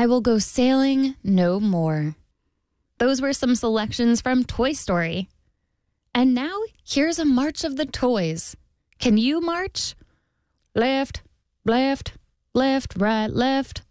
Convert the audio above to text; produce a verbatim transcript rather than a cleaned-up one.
I will go sailing no more. Those were some selections from Toy Story. And now here's a march of the toys. Can you march? Left, left, left, right, left.